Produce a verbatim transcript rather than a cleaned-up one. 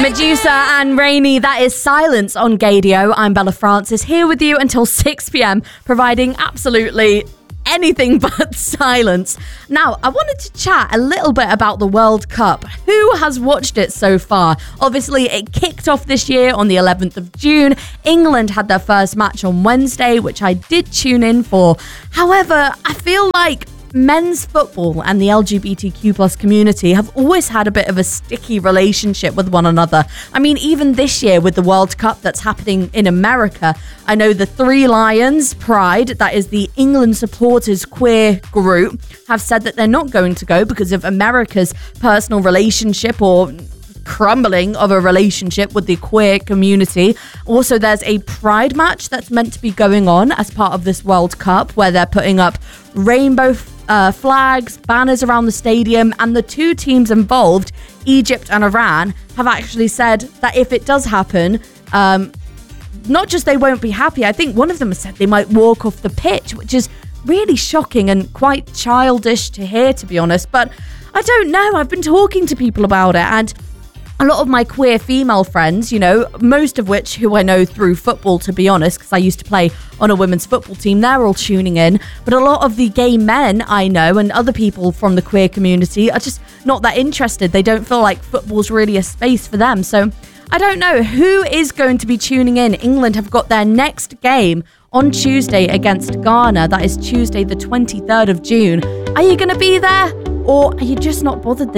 Medusa and Rainy, that is Silence on Gaydio. I'm Bella Francis, here with you until six p.m, providing absolutely anything but silence. Now, I wanted to chat a little bit about the World Cup. Who has watched it so far? Obviously, it kicked off this year on the eleventh of June. England had their first match on Wednesday, which I did tune in for. However, I feel like men's football and the L G B T Q plus community have always had a bit of a sticky relationship with one another. I mean, even this year with the World Cup that's happening in America, I know the Three Lions Pride, that is the England supporters queer group, have said that they're not going to go because of America's personal relationship or crumbling of a relationship with the queer community. Also, there's a pride match that's meant to be going on as part of this World Cup where they're putting up rainbow uh, flags, banners around the stadium, and the two teams involved, Egypt and Iran, have actually said that if it does happen, um, not just they won't be happy, I think one of them has said they might walk off the pitch, which is really shocking and quite childish to hear, to be honest. But I don't know, I've been talking to people about it, and a lot of my queer female friends, you know, most of which who I know through football, to be honest, because I used to play on a women's football team, they're all tuning in. But a lot of the gay men I know and other people from the queer community are just not that interested. They don't feel like football's really a space for them. So I don't know who is going to be tuning in. England have got their next game on Tuesday against Ghana. That is Tuesday, the twenty-third of June. Are you going to be there? Or are you just not bothered this